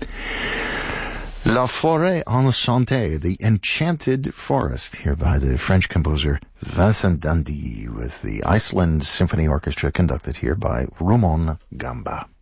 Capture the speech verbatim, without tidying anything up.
La Forêt Enchantée, the Enchanted Forest, here by the French composer Vincent Dandy, with the Iceland Symphony Orchestra, conducted here by Rumon Gamba.